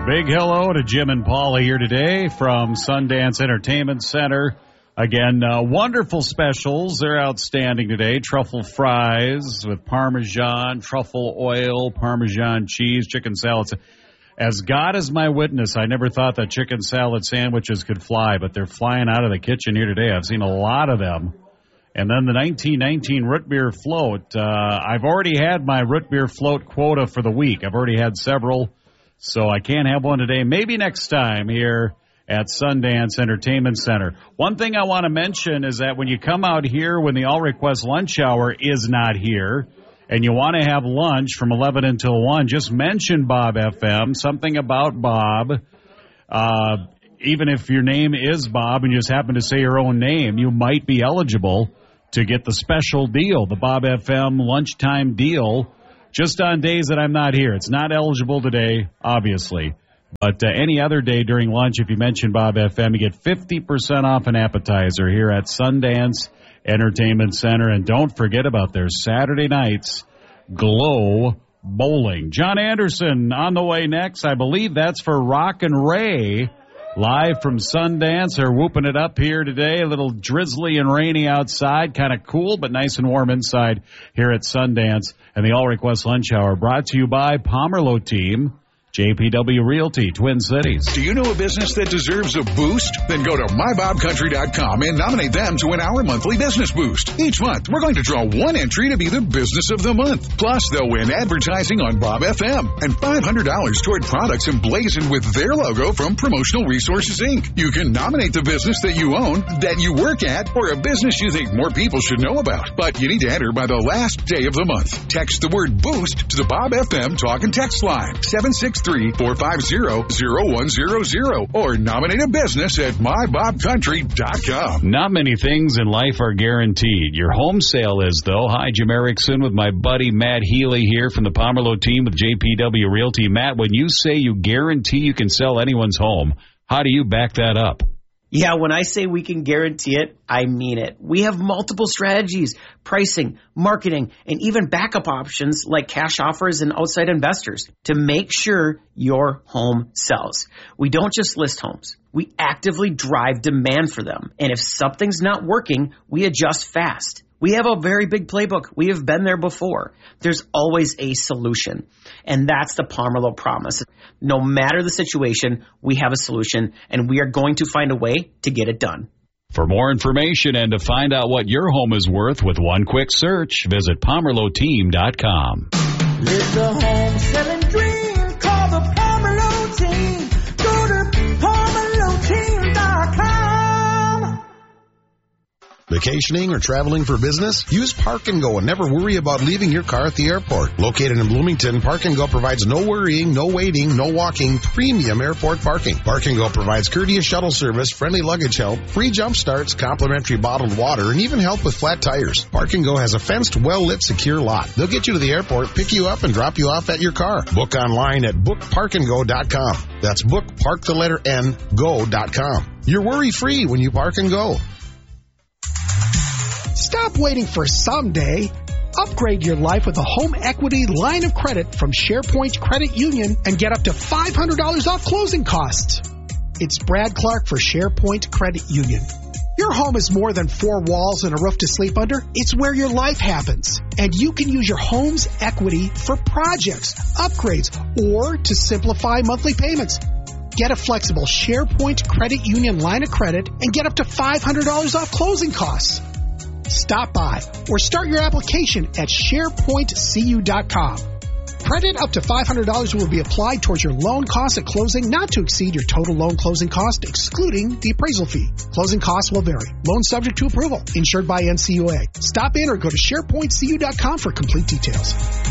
Big hello to Jim and Paula here today from Sundance Entertainment Center. Again, wonderful specials. They're outstanding today. Truffle fries with Parmesan, truffle oil, Parmesan cheese, chicken salad. As God is my witness, I never thought that chicken salad sandwiches could fly, but they're flying out of the kitchen here today. I've seen a lot of them. And then the 1919 root beer float. I've already had my root beer float quota for the week. I've already had several, so I can't have one today. Maybe next time here at Sundance Entertainment Center. One thing I want to mention is that when you come out here when the All Request Lunch Hour is not here, and you want to have lunch from 11 until 1, just mention Bob FM, something about Bob. Even if your name is Bob and you just happen to say your own name, you might be eligible to get the special deal, the Bob FM lunchtime deal, just on days that I'm not here. It's not eligible today, obviously. But any other day during lunch, if you mention Bob FM, you get 50% off an appetizer here at Sundance Entertainment Center. And don't forget about their Saturday nights Glow Bowling. John Anderson on the way next. I believe that's for Rock and Ray. Live from Sundance. They're whooping it up here today. A little drizzly and rainy outside. Kind of cool, but nice and warm inside here at Sundance. And the All Request Lunch Hour brought to you by Pomerleau Team, JPW Realty, Twin Cities. Do you know a business that deserves a boost? Then go to mybobcountry.com and nominate them to win our monthly business boost. Each month, we're going to draw one entry to be the business of the month. Plus, they'll win advertising on Bob FM and $500 toward products emblazoned with their logo from Promotional Resources, Inc. You can nominate the business that you own, that you work at, or a business you think more people should know about. But you need to enter by the last day of the month. Text the word boost to the Bob FM talk and text line 763-450-0100 or nominate a business at mybobcountry.com. Not many things in life are guaranteed. Your home sale is, though. Hi, Jim Erickson with my buddy Matt Healy here from the Pomerleau Team with JPW Realty. Matt, when you say you guarantee you can sell anyone's home, how do you back that up? Yeah, when I say we can guarantee it, I mean it. We have multiple strategies, pricing, marketing, and even backup options like cash offers and outside investors to make sure your home sells. We don't just list homes. We actively drive demand for them. And if something's not working, we adjust fast. We have a very big playbook. We have been there before. There's always a solution. And that's the Pomerleau promise. No matter the situation, we have a solution, and we are going to find a way to get it done. For more information and to find out what your home is worth with one quick search, visit PomerleauTeam.com. Live the home selling dream. Call the Pomerleau Team. Go to PomerleauTeam.com. Vacationing or traveling for business? Use Park and Go and never worry about leaving your car at the airport. Located in Bloomington, Park and Go provides no worrying, no waiting, no walking, premium airport parking. Park and Go provides courteous shuttle service, friendly luggage help, free jump starts, complimentary bottled water, and even help with flat tires. Park and Go has a fenced, well-lit, secure lot. They'll get you to the airport, pick you up, and drop you off at your car. Book online at bookparkandgo.com. That's bookpark.go.com. You're worry-free when you Park and Go. Stop waiting for someday. Upgrade your life with a home equity line of credit from SharePoint Credit Union and get up to $500 off closing costs. It's Brad Clark for SharePoint Credit Union. Your home is more than four walls and a roof to sleep under. It's where your life happens. And you can use your home's equity for projects, upgrades, or to simplify monthly payments. Get a flexible SharePoint Credit Union line of credit and get up to $500 off closing costs. Stop by or start your application at SharePointCU.com. Credit up to $500 will be applied towards your loan costs at closing, not to exceed your total loan closing cost, excluding the appraisal fee. Closing costs will vary. Loan subject to approval. Insured by NCUA. Stop in or go to SharePointCU.com for complete details.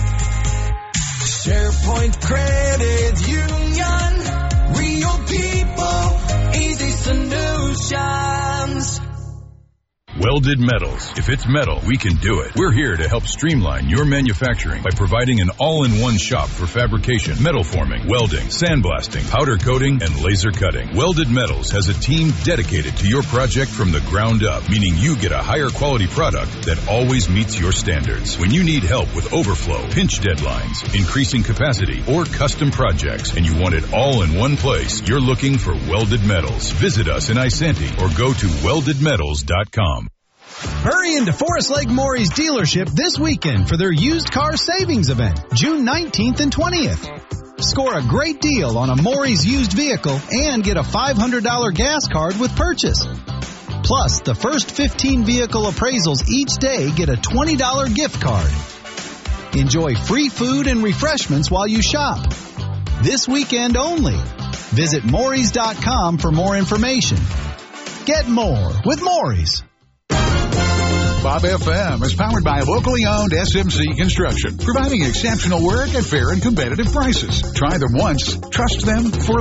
SharePoint Credit Union. Real people, easy solutions. Welded Metals. If it's metal, we can do it. We're here to help streamline your manufacturing by providing an all-in-one shop for fabrication, metal forming, welding, sandblasting, powder coating, and laser cutting. Welded Metals has a team dedicated to your project from the ground up, meaning you get a higher quality product that always meets your standards. When you need help with overflow, pinch deadlines, increasing capacity, or custom projects, and you want it all in one place, you're looking for Welded Metals. Visit us in Isanti or go to weldedmetals.com. Hurry into Forest Lake Maury's dealership this weekend for their used car savings event, June 19th and 20th. Score a great deal on a Maury's used vehicle and get a $500 gas card with purchase. Plus, the first 15 vehicle appraisals each day get a $20 gift card. Enjoy free food and refreshments while you shop. This weekend only. Visit Maury's.com for more information. Get more with Maury's. Bob FM is powered by locally owned SMC Construction, providing exceptional work at fair and competitive prices. Try them once, trust them for